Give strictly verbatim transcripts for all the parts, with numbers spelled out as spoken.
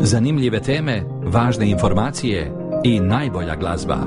Zanimljive teme, važne informacije i najbolja glazba.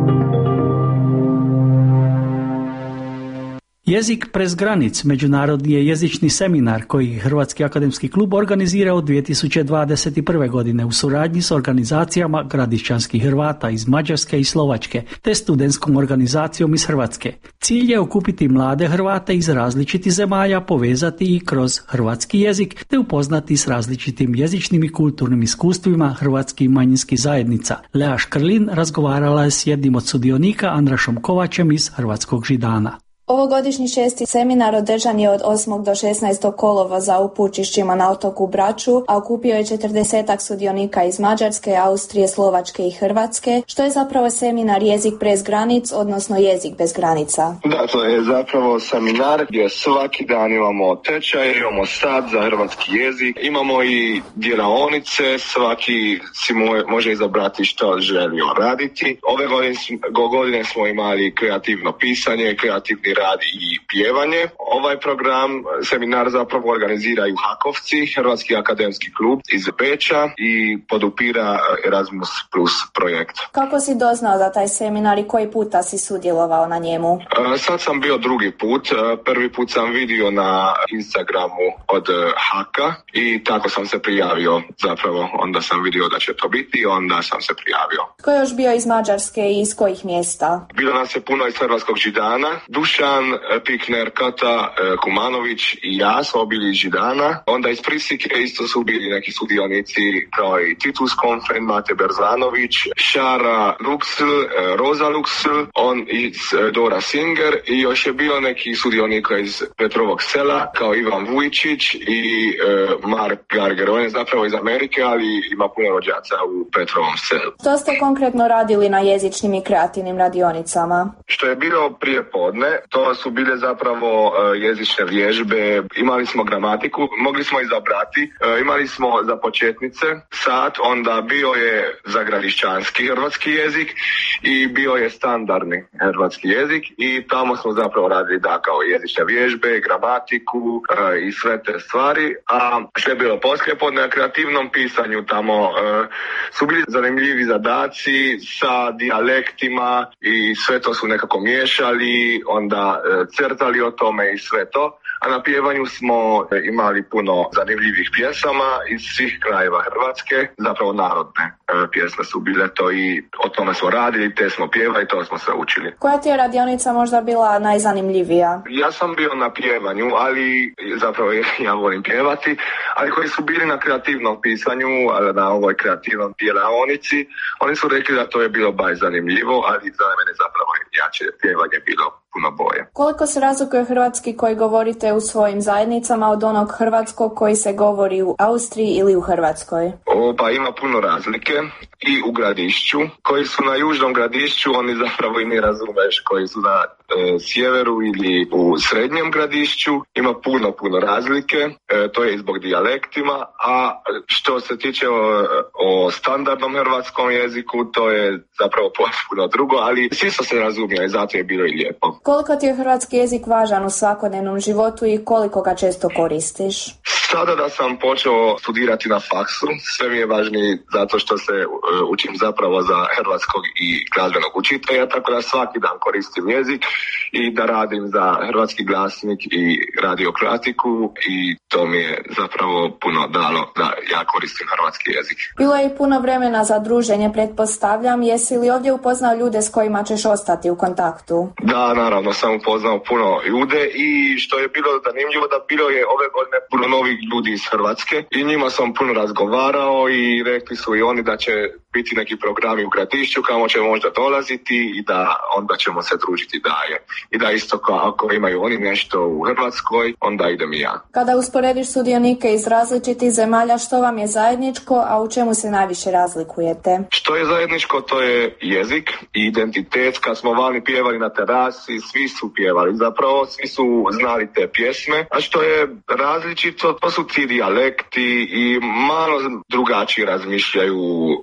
Jezik prez granic međunarodni je jezični seminar koji Hrvatski akademski klub organizira od dvije tisuće dvadeset prve. godine u suradnji s organizacijama Gradišćanskih Hrvata iz Mađarske i Slovačke te studentskom organizacijom iz Hrvatske. Cilj je okupiti mlade Hrvate iz različitih zemalja, povezati ih kroz hrvatski jezik te upoznati s različitim jezičnim i kulturnim iskustvima hrvatskih manjinskih zajednica. Lea Škrlin razgovarala je s jednim od sudionika, Andrašom Kovačem iz Hrvatskog Židana. Ovogodišnji šesti seminar održan je od osmog do šesnaestog kolovoza u Pučišćima na otoku Braču, a okupio je četrdesetak sudionika iz Mađarske, Austrije, Slovačke i Hrvatske, što je zapravo seminar Jezik prez granic, odnosno Jezik bez granica. Da, to je zapravo seminar gdje svaki dan imamo tečaj, imamo sat za hrvatski jezik, imamo i djeloonice, svaki si može izabrati što želi raditi. Ove godine, godine smo imali kreativno pisanje, kreativni rad i pjevanje. Ovaj program, seminar zapravo organiziraju Hakovci, Hrvatski akademski klub iz Beča i podupira Erasmus Plus projekt. Kako si doznao za taj seminar i koji puta si sudjelovao na njemu? Sad sam bio drugi put. Prvi put sam vidio na Instagramu od Haka i tako sam se prijavio. Zapravo onda sam vidio da će to biti i onda sam se prijavio. Ko je još bio iz Mađarske i iz kojih mjesta? Bilo nas je puno iz Hrvatskog Židana. Dušan Pikner, Kata Kumanović i ja smo bili iz Židana. Onda iz Prisike isto su bili neki sudionici kao i Titus Konfen, Mate Berzanović, Šara Luxl, Roza Luxl, on iz Dora Singer i još je bilo neki sudionika iz Petrovog sela kao Ivan Vujčić i uh, Mark Garger. On je zapravo iz Amerike, ali ima puno rođaca u Petrovom selu. Što ste konkretno radili na jezičnim i kreativnim radionicama? Što je bilo prije podne, to su bile zapravo uh, jezične vježbe, imali smo gramatiku, mogli smo izabrati, uh, imali smo za početnice sat, onda bio je za gradišćanski hrvatski jezik i bio je standardni hrvatski jezik i tamo smo zapravo radili da kao jezične vježbe, gramatiku uh, i sve te stvari, a što je bilo poslije podne na kreativnom pisanju tamo uh, su bili zanimljivi zadaci sa dijalektima i sve to su nekako miješali, onda crtali o tome i sve to, a na pjevanju smo imali puno zanimljivih pjesama iz svih krajeva Hrvatske, zapravo narodne pjesme su bile to i o tome smo radili, te smo pjevali, to smo sve učili. Koja ti je radionica možda bila najzanimljivija? Ja sam bio na pjevanju, ali zapravo ja volim pjevati, ali koji su bili na kreativnom pisanju, na ovoj kreativnom djeloonici, oni su rekli da to je bilo baš zanimljivo, ali za mene zapravo jače pjevanje bilo puno boje. Koliko se razlikuje hrvatski koji govorite u svojim zajednicama od onog hrvatskog koji se govori u Austriji ili u Hrvatskoj? O, pa ima puno razlike i u Gradišću. Koji su na južnom Gradišću, oni zapravo i ne razumeš, koji su na e, sjeveru ili u srednjem Gradišću. Ima puno, puno razlike, e, to je i zbog dijalektima, a što se tiče o, o standardnom hrvatskom jeziku, to je zapravo potpuno drugo, ali svi su se razumjeli, zato je bilo i lijepo. Koliko ti je hrvatski jezik važan u svakodnevnom životu i koliko ga često koristiš? Sada da sam počeo studirati na faksu, sve mi je važniji zato što se uh, učim zapravo za hrvatskog i glazbenog učitelja, tako da svaki dan koristim jezik i da radim za Hrvatski glasnik i Radio Klasiku i to mi je zapravo puno dalo da ja koristim hrvatski jezik. Bilo je i puno vremena za druženje, pretpostavljam. Jesi li ovdje upoznao ljude s kojima ćeš ostati u kontaktu? Da, naravno, sam upoznao puno ljude i što je bilo zanimljivo da bilo je ove godine puno novih ljudi iz Hrvatske i njima sam puno razgovarao i rekli su i oni da će biti neki programi u Gradišću kamo će možda dolaziti i da onda ćemo se družiti dalje. I da isto ako imaju oni nešto u Hrvatskoj, onda idem i ja. Kada usporediš sudionike iz različitih zemalja, što vam je zajedničko, a u čemu se najviše razlikujete? Što je zajedničko, to je jezik i identitet. Kad smo vani pjevali na terasi, svi su pjevali, zapravo svi su znali te pjesme, a što je različito, to su ti dijalekti i malo drugačije razmišljaju o drugim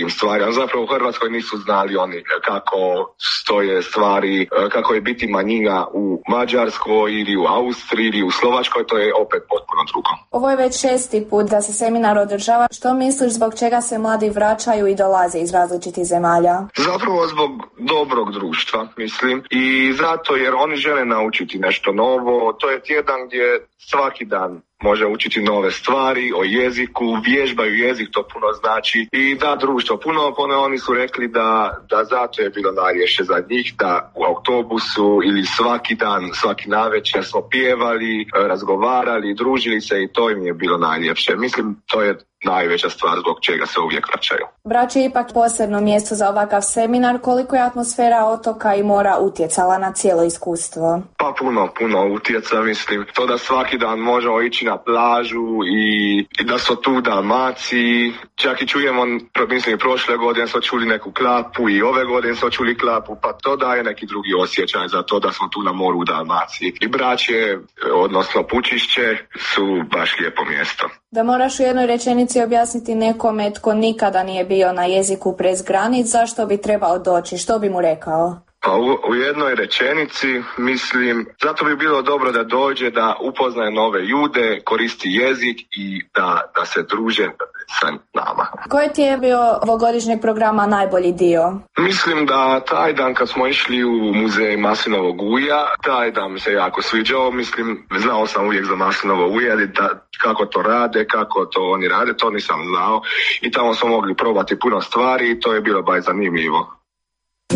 tim stvarima. Zapravo u Hrvatskoj nisu znali oni kako stoje stvari, kako je biti manjina u Mađarskoj ili u Austriji ili u Slovačkoj, to je opet potpuno drugo. Ovo je već šesti put da se seminar održava. Što misliš zbog čega se mladi vraćaju i dolaze iz različitih zemalja? Zapravo zbog dobrog društva, mislim, i zato jer oni žele naučiti nešto novo. To je tjedan gdje svaki dan može učiti nove stvari o jeziku, vježbaju jezik, to puno znači, i da društvo. Puno, puno oni su rekli da, da zato je bilo najljepše za njih, da u autobusu ili svaki dan, svaki navečer smo pjevali, razgovarali, družili se i to im je bilo najljepše. Mislim, to je najveća stvar zbog čega se uvijek vraćaju. Brač je ipak posebno mjesto za ovakav seminar. Koliko je atmosfera otoka i mora utjecala na cijelo iskustvo? Pa puno, puno utjeca, mislim. To da svaki dan možemo ići na plažu i, i da su tu Dalmaciji. Čak i čujemo, mislim, prošle godine smo čuli neku klapu i ove godine smo čuli klapu, pa to daje neki drugi osjećaj za to da smo tu na moru u Dalmaciji. I Bračje, odnosno Pučišće, su baš lijepo mjesto. Da moraš u jednoj rečenici objasniti nekome tko nikada nije bio na jeziku prez granic, zašto bi trebao doći, što bi mu rekao? Pa u, u jednoj rečenici, mislim, zato bi bilo dobro da dođe, da upoznaje nove ljude, koristi jezik i da, da se druže sa nama. Koji ti je bio ovogodišnjeg programa najbolji dio? Mislim da taj dan kad smo išli u muzej maslinovog ulja, taj dan mi se jako sviđao. Mislim, znao sam uvijek za maslinovo ulje, ali da, kako to rade, kako to oni rade, to nisam znao. I tamo smo mogli probati puno stvari i to je bilo baš zanimljivo.